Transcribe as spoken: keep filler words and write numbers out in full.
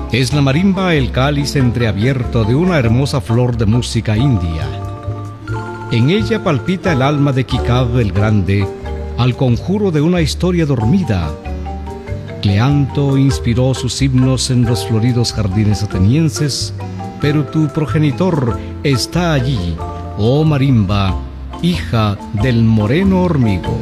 Es la marimba el cáliz entreabierto de una hermosa flor de música india. En ella palpita el alma de Kikab el Grande, al conjuro de una historia dormida. Cleanto inspiró sus himnos en los floridos jardines atenienses, pero tu progenitor está allí, oh marimba, hija del moreno hormigo.